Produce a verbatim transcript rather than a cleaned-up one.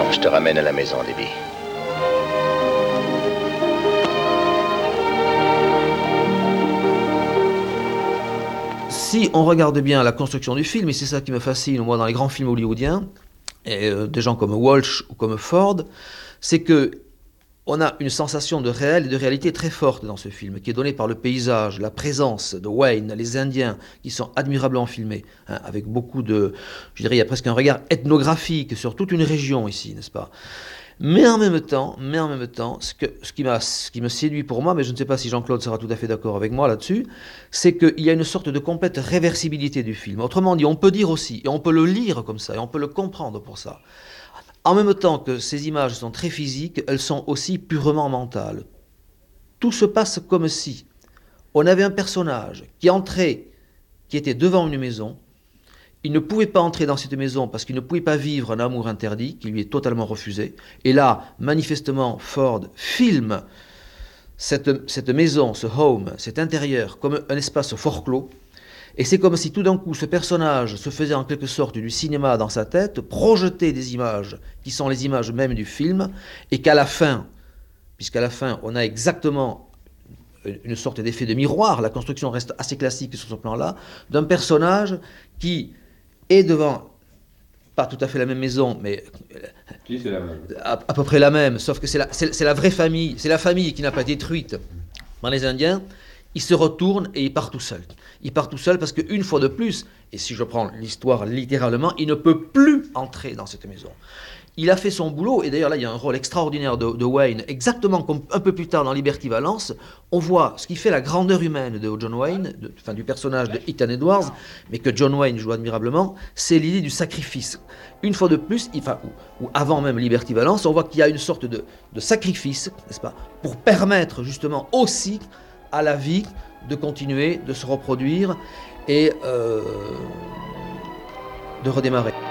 Je te ramène à la maison, Debbie. Si on regarde bien la construction du film, et c'est ça qui me fascine, moi, dans les grands films hollywoodiens, et euh, des gens comme Walsh ou comme Ford, c'est que on a une sensation de réel et de réalité très forte dans ce film, qui est donnée par le paysage, la présence de Wayne, les Indiens, qui sont admirablement filmés, hein, avec beaucoup de, je dirais, il y a presque un regard ethnographique sur toute une région ici, n'est-ce pas ? Mais en même temps, mais en même temps, ce, que, ce, qui m'a, ce qui me séduit pour moi, mais je ne sais pas si Jean-Claude sera tout à fait d'accord avec moi là-dessus, c'est qu'il y a une sorte de complète réversibilité du film. Autrement dit, on peut dire aussi, et on peut le lire comme ça, et on peut le comprendre pour ça. En même temps que ces images sont très physiques, elles sont aussi purement mentales. Tout se passe comme si on avait un personnage qui entrait, qui était devant une maison. Il ne pouvait pas entrer dans cette maison parce qu'il ne pouvait pas vivre un amour interdit qui lui est totalement refusé. Et là, manifestement, Ford filme cette, cette maison, ce home, cet intérieur, comme un espace fort clos. Et c'est comme si tout d'un coup ce personnage se faisait en quelque sorte du cinéma dans sa tête, projetait des images qui sont les images même du film, et qu'à la fin, puisqu'à la fin on a exactement une sorte d'effet de miroir, la construction reste assez classique sur ce plan-là, d'un personnage qui est devant, pas tout à fait la même maison, mais si, c'est la même. À, à peu près la même, sauf que c'est la, c'est, c'est la vraie famille, c'est la famille qui n'a pas été détruite par les Indiens. Il se retourne et il part tout seul. Il part tout seul parce qu'une fois de plus, et si je prends l'histoire littéralement, il ne peut plus entrer dans cette maison. Il a fait son boulot, et d'ailleurs là il y a un rôle extraordinaire de, de Wayne, exactement comme un peu plus tard dans Liberty Valance. On voit ce qui fait la grandeur humaine de John Wayne, de, enfin du personnage de Ethan Edwards, mais que John Wayne joue admirablement, c'est l'idée du sacrifice. Une fois de plus, enfin, ou, ou avant même Liberty Valance, on voit qu'il y a une sorte de, de sacrifice, n'est-ce pas, pour permettre justement aussi à la vie de continuer, de se reproduire et euh, de redémarrer.